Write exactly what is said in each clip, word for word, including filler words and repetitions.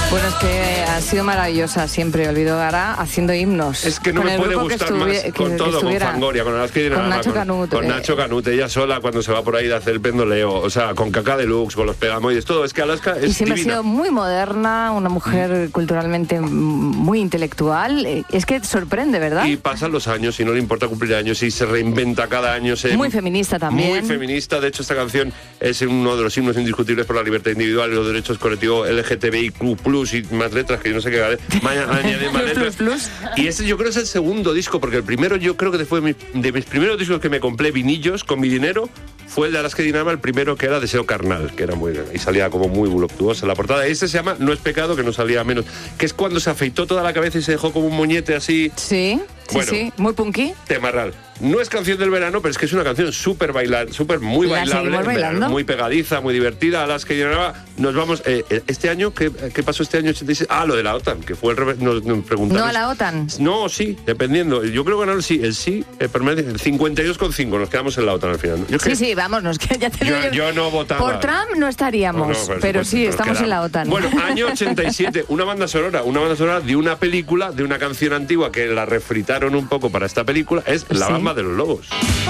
Bueno, es que ha sido maravillosa siempre, Olvido Gara, haciendo himnos. Es que no me puede gustar más con todo, con Fangoria, con Alaska y Dinarama, con Nacho Canut. Con, con Nacho Canut, ella sola cuando se va por ahí de hacer el pendoleo, o sea, con Cacá Deluxe, con los Pegamoides, todo. Es que Alaska es Y siempre divina. ha sido muy moderna, una mujer mm. culturalmente muy intelectual. Es que sorprende, ¿verdad? Y pasan los años y no le importa cumplir años y se reinventa cada año. Se... Muy feminista también. Muy feminista. De hecho, esta canción es uno de los himnos indiscutibles por la libertad individual y los derechos colectivos L G T B I Q plus, y más letras que yo no sé qué añadir más letras. Plus, plus. Y ese yo creo es el segundo disco, porque el primero yo creo que fue de mis, de mis primeros discos que me compré vinillos con mi dinero fue el de Alaska y Dinarama, el primero, que era Deseo Carnal, que era muy y salía como muy voluptuosa la portada. Este se llama No es pecado, que no salía menos, que es cuando se afeitó toda la cabeza y se dejó como un moñete así. Sí, bueno, sí, sí, muy punky. Temarral. No es canción del verano, pero es que es una canción súper bailar, súper muy bailable, muy pegadiza, muy divertida. Alaska y Dinarama, nos vamos. Eh, este año, ¿qué, ¿qué pasó este año ochenta y seis? Ah, lo de la OTAN, que fue el revés. Nos, nos preguntamos. ¿No a la OTAN? No, sí, dependiendo. Yo creo que ganaron el sí. El sí eh, permanece el cincuenta y dos coma cinco. Nos quedamos en la OTAN al final. Yo sí, sí, vámonos. Que ya te yo, yo, yo no votaba. Por Trump no estaríamos, no, no, pero sí, estamos en la OTAN. Bueno, año ochenta y siete, una banda sonora, una banda sonora de una película, de una canción antigua que la refritaron un poco para esta película, es La sí. Bamba de los Lobos.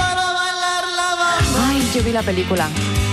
Ay, yo vi la película.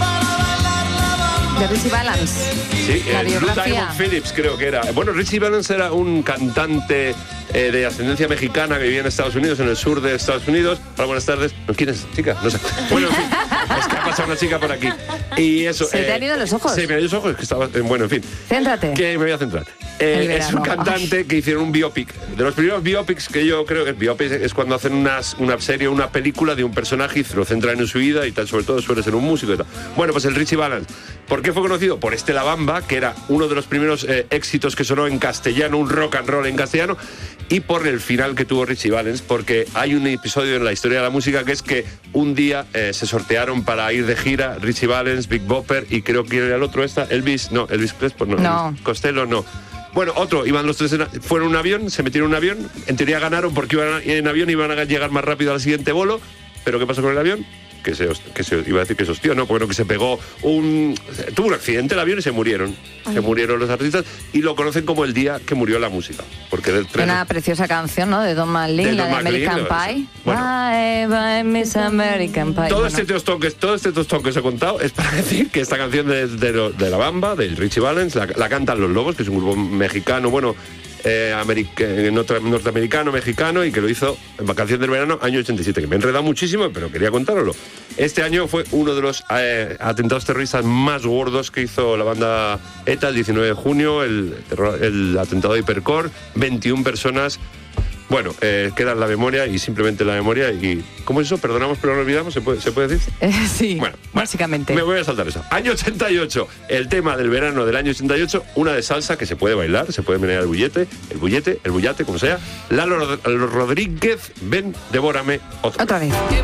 De Richie Valens. Sí, la eh, Blue Diamond Phillips creo que era. Bueno, Richie Valens era un cantante eh, de ascendencia mexicana que vivía en Estados Unidos, en el sur de Estados Unidos. Hola, buenas tardes. ¿Quién es? ¿Chica? No sé. Bueno, en fin, es que ha pasado una chica por aquí. Y eso... ¿Se eh, te han ido los ojos? Se me han ido los ojos, que estaba... Eh, bueno, en fin. Céntrate. Que me voy a centrar. Eh, es un cantante Ay. que hicieron un biopic. De los primeros biopics que yo creo que el biopic es cuando hacen unas, una serie, una película de un personaje y se lo centran en su vida y tal, sobre todo suele ser un músico y tal. Bueno, pues el Richie Valens. ¿Por qué fue conocido? Por este La Bamba, que era uno de los primeros eh, éxitos que sonó en castellano, un rock and roll en castellano, y por el final que tuvo Richie Valens, porque hay un episodio en la historia de la música que es que un día eh, se sortearon para ir de gira Richie Valens, Big Bopper y creo que era el otro esta, Elvis, no, Elvis Crespo, no, no. Elvis Costello, no. Bueno, otro, iban los tres, en, fueron en un avión, se metieron en un avión, en teoría ganaron porque iban en avión y iban a llegar más rápido al siguiente bolo, pero ¿qué pasó con el avión? Que se, que se iba a decir que se hostió, no, bueno, que se pegó un... Tuvo un accidente el avión y se murieron. Ay. Se murieron los artistas y lo conocen como el día que murió la música. Porque del tren... Una preciosa canción, ¿no? De Don McLean, la de American Pie. Bueno, bye, bye, Miss American Pie. Todo, bueno. este tostón que, todo este tostón que os he contado es para decir que esta canción de, de, de La Bamba, del Richie Valens, la, la cantan Los Lobos, que es un grupo mexicano, bueno... Eh, eh, norteamericano, mexicano, y que lo hizo en Vacación del Verano, año ochenta y siete, que me he enredado muchísimo, pero quería contároslo. Este año fue uno de los eh, atentados terroristas más gordos que hizo la banda ETA, el diecinueve de junio, el, el atentado de Hipercore, veintiuna personas. Bueno, eh, queda en la memoria y simplemente la memoria. Y ¿cómo es eso? ¿Perdonamos pero no olvidamos? ¿Se puede, ¿se puede decir? Eh, sí, bueno, básicamente. Bueno, me voy a saltar eso. Año ochenta y ocho, el tema del verano del año ochenta y ocho, una de salsa que se puede bailar, se puede menear el bullete, el bullete, el bullate, como sea. Lalo Rodríguez, ven, devórame otra, otra vez. vez.